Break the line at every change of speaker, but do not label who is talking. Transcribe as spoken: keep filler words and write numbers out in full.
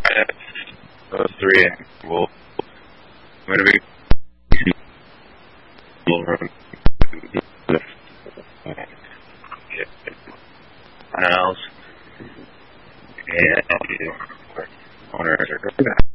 those three, and we'll, I'm going to be else, and owners are